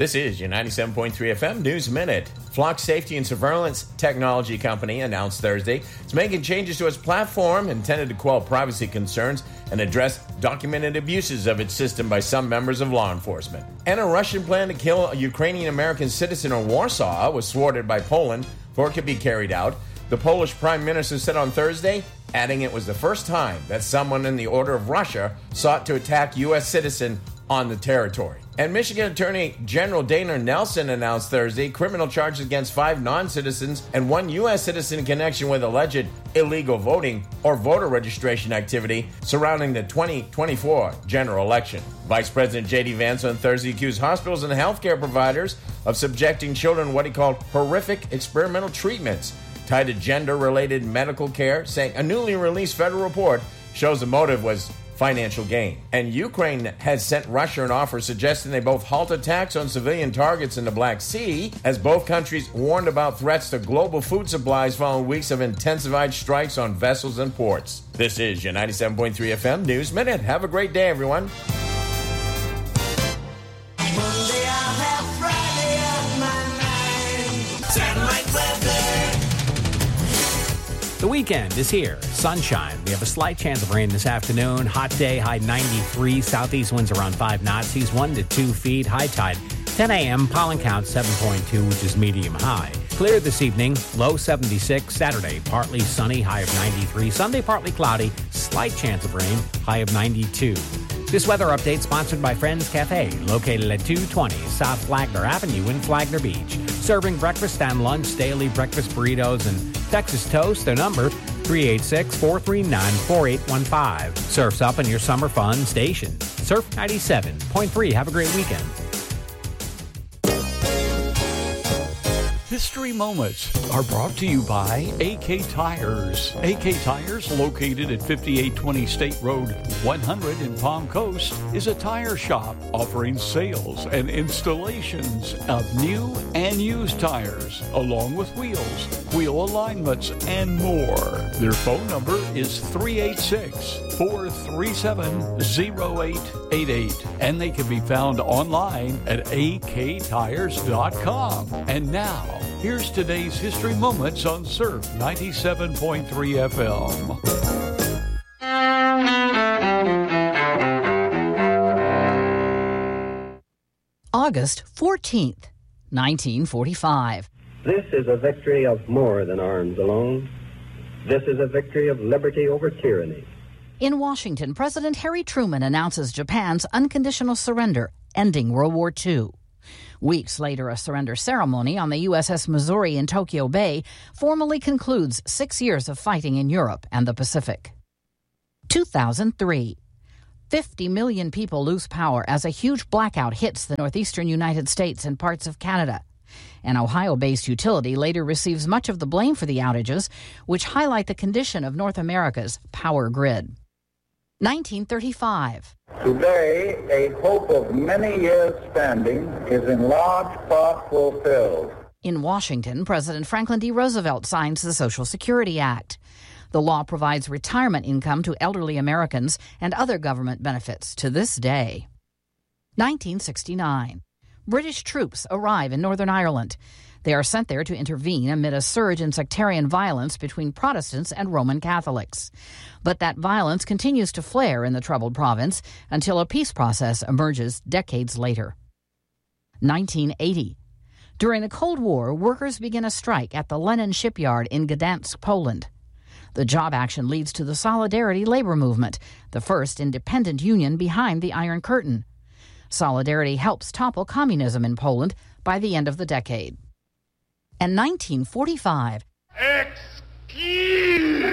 This is your 97.3 FM News Minute. Flock Safety and Surveillance Technology Company announced Thursday it's making changes to its platform intended to quell privacy concerns and address documented abuses of its system by some members of law enforcement. And a Russian plan to kill a Ukrainian-American citizen in Warsaw was thwarted by Poland before it could be carried out. The Polish Prime Minister said on Thursday, adding it was the first time that someone in the order of Russia sought to attack U.S. citizen on the territory. And Michigan Attorney General Dana Nelson announced Thursday criminal charges against 5 non-citizens and 1 U.S. citizen in connection with alleged illegal voting or voter registration activity surrounding the 2024 general election. Vice President J.D. Vance on Thursday accused hospitals and healthcare providers of subjecting children to what he called horrific experimental treatments tied to gender-related medical care, saying a newly released federal report shows the motive was financial gain. And Ukraine has sent Russia an offer suggesting they both halt attacks on civilian targets in the Black Sea, as both countries warned about threats to global food supplies following weeks of intensified strikes on vessels and ports. This is your 97.3 FM News Minute. Have a great day, everyone. Monday I'll have Friday on my mind. Satellite weather. The weekend is here. Sunshine. We have a slight chance of rain this afternoon. Hot day, high 93. Southeast winds around 5 knots. Seas 1 to 2 feet. High tide 10 a.m. Pollen count 7.2, which is medium high. Clear this evening. Low 76. Saturday, partly sunny. High of 93. Sunday, partly cloudy. Slight chance of rain. High of 92. This weather update sponsored by Friends Cafe, located at 220 South Flagler Avenue in Flagler Beach. Serving breakfast and lunch, daily breakfast burritos, and Texas toast. Their number, 386-439-4815. Surf's up in your summer fun station. Surf 97.3. Have a great weekend. History Moments are brought to you by AK Tires. AK Tires, located at 5820 State Road 100 in Palm Coast, is a tire shop offering sales and installations of new and used tires, along with wheels, wheel alignments, and more. Their phone number is 386-437-0888, and they can be found online at aktires.com. And now, here's today's History Moments on Surf 97.3 FM. August 14th, 1945. This is a victory of more than arms alone. This is a victory of liberty over tyranny. In Washington, President Harry Truman announces Japan's unconditional surrender, ending World War II. Weeks later, a surrender ceremony on the USS Missouri in Tokyo Bay formally concludes 6 years of fighting in Europe and the Pacific. 2003. 50 million people lose power as a huge blackout hits the northeastern United States and parts of Canada. An Ohio-based utility later receives much of the blame for the outages, which highlight the condition of North America's power grid. 1935. Today, a hope of many years standing is in large part fulfilled. In Washington, President Franklin D. Roosevelt signs the Social Security Act. The law provides retirement income to elderly Americans and other government benefits to this day. 1969. British troops arrive in Northern Ireland. They are sent there to intervene amid a surge in sectarian violence between Protestants and Roman Catholics. But that violence continues to flare in the troubled province until a peace process emerges decades later. 1980. During the Cold War, workers begin a strike at the Lenin shipyard in Gdansk, Poland. The job action leads to the Solidarity labor movement, the first independent union behind the Iron Curtain. Solidarity helps topple communism in Poland by the end of the decade. And 1945. Excuse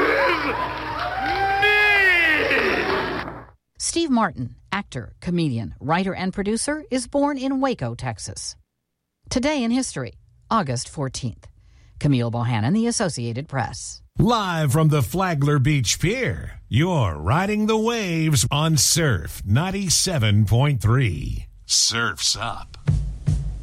me! Steve Martin, actor, comedian, writer, and producer, is born in Waco, Texas. Today in history, August 14th. Camille Bohannon, The Associated Press. Live from the Flagler Beach Pier, you're riding the waves on Surf 97.3. Surf's Up.